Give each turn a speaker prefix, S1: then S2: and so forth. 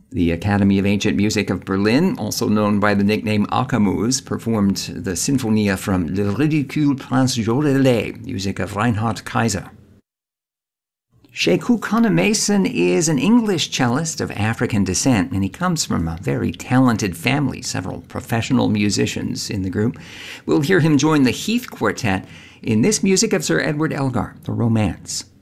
S1: The Academy of Ancient Music of Berlin, also known by the nickname Akamus, performed the Sinfonia from Le Ridicule Prince Jodelet, music of Reinhard Kaiser. Sekou Kanemason is an English cellist of African descent, and he comes from a very talented family, several professional musicians in the group. We'll hear him join the Heath Quartet in this music of Sir Edward Elgar, The Romance.